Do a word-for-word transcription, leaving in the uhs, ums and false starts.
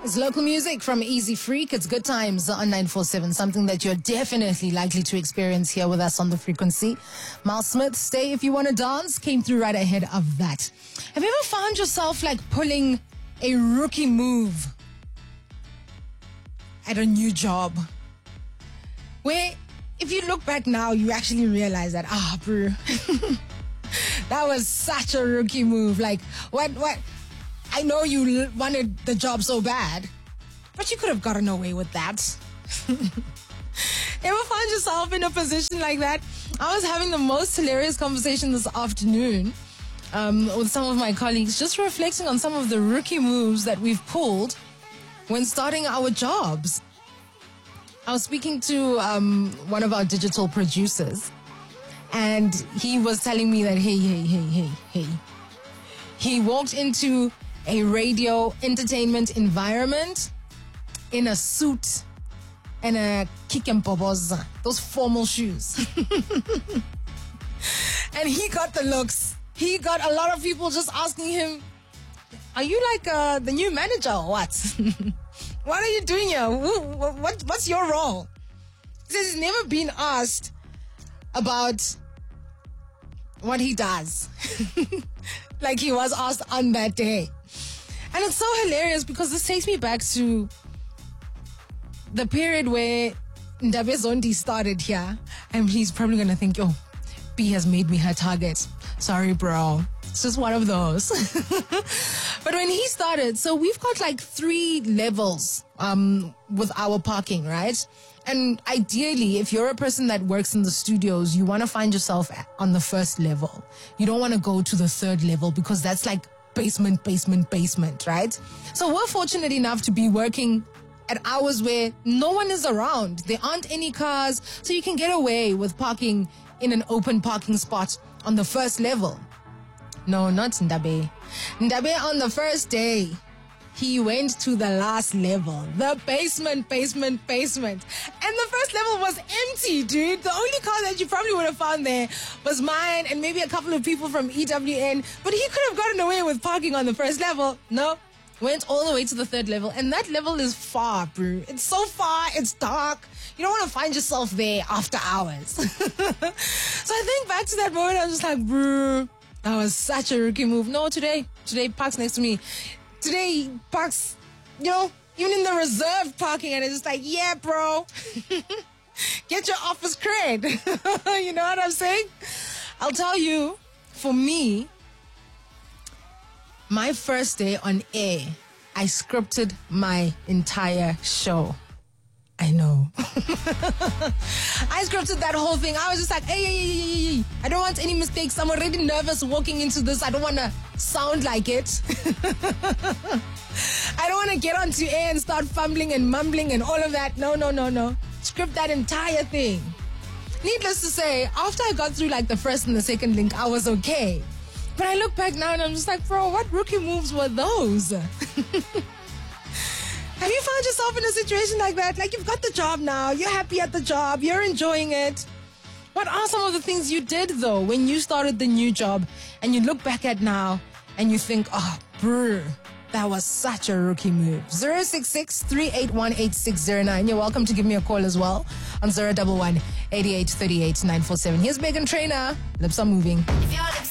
It's local music from Easy Freak. It's good times on nine four seven, something that you're definitely likely to experience here with us on the frequency. Miles Smith, Stay If You Want to Dance, came through right ahead of that. Have you ever found yourself like pulling a rookie move at a new job? Where if you look back now, you actually realize that, ah, bro, that was such a rookie move. Like, what, what? I know you wanted the job so bad, but you could have gotten away with that. Ever find yourself in a position like that? I was having the most hilarious conversation this afternoon um, with some of my colleagues, just reflecting on some of the rookie moves that we've pulled when starting our jobs. I was speaking to um, one of our digital producers, and he was telling me that, hey, hey, hey, hey, hey. He walked into a radio entertainment environment in a suit and a kick and popoza, those formal shoes. And he got the looks. He got a lot of people just asking him, are you like uh, the new manager or what? What are you doing here? What, what, what's your role? He says he's never been asked about what he does. Like he was asked on that day. And it's so hilarious because this takes me back to the period where Ndabe Zondi started here. And he's probably going to think, oh, B has made me her target. Sorry, bro. It's just one of those. But when he started, so we've got like three levels um, with our parking, right? And ideally, if you're a person that works in the studios, you want to find yourself on the first level. You don't want to go to the third level because that's like basement, basement, basement, right? So we're fortunate enough to be working at hours where no one is around. There aren't any cars, so you can get away with parking in an open parking spot on the first level. No, not Ndabe. Ndabe on the first day, he went to the last level, the basement, basement, basement. And the first level was empty, dude. The only car that you probably would have found there was mine and maybe a couple of people from E W N. But he could have gotten away with parking on the first level. No, went all the way to the third level. And that level is far, bro. It's so far. It's dark. You don't want to find yourself there after hours. So I think back to that moment, I was just like, bro, that was such a rookie move. No, today, today parks next to me. Today he parks, you know, even in the reserved parking, and it's just like, yeah, bro, get your office cred. You know what I'm saying? I'll tell you, for me, my first day on air, I scripted my entire show. I know. I scripted that whole thing. I was just like, hey, hey, hey, hey, hey, I don't want any mistakes. I'm already nervous walking into this. I don't want to sound like it. I don't want to get onto air and start fumbling and mumbling and all of that. No, no, no, no. Script that entire thing. Needless to say, after I got through like the first and the second link, I was okay. But I look back now and I'm just like, bro, what rookie moves were those? Have you found yourself in a situation like that? Like you've got the job now, you're happy at the job, you're enjoying it. What are some of the things you did though when you started the new job and you look back at now and you think, oh, brr, that was such a rookie move? zero six six, three eight one, eight six zero nine. You're welcome to give me a call as well on zero one one, eight eight three eight, nine four seven. Here's Meghan Trainor. Lips are moving. If your lips